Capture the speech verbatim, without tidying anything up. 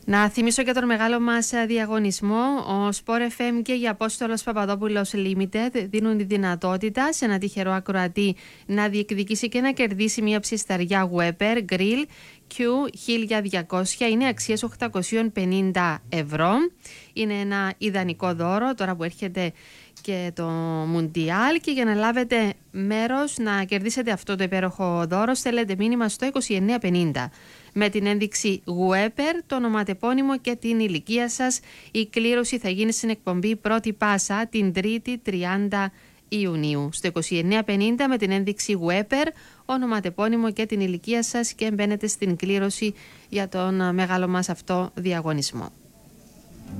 Να θυμίσω και τον μεγάλο μας διαγωνισμό. Ο Sport εφ εμ και η Απόστολος Παπαδόπουλος Limited δίνουν τη δυνατότητα σε ένα τυχερό ακροατή να διεκδικήσει και να κερδίσει μια ψισταριά Weber Grill Q χίλια διακόσια. Είναι αξίας οκτακόσια πενήντα ευρώ. Είναι ένα ιδανικό δώρο τώρα που έρχεται και το Μουντιάλ, και για να λάβετε μέρος να κερδίσετε αυτό το υπέροχο δώρο στέλνετε μήνυμα στο είκοσι εννέα πενήντα με την ένδειξη Weber, το ονοματεπώνυμο και την ηλικία σας. Η κλήρωση θα γίνει στην εκπομπή Πρώτη Πάσα την Τρίτη τριάντα Ιουνίου. Στο είκοσι εννέα πενήντα με την ένδειξη Weber, ονοματεπώνυμο και την ηλικία σας, και μπαίνετε στην κλήρωση για τον μεγάλο μας αυτό διαγωνισμό.